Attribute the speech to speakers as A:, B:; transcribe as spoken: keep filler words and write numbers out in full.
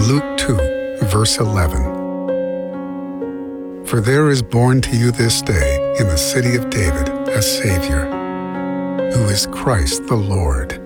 A: Luke two, verse eleven. For there is born to you this day in the city of David a Savior, who is Christ the Lord.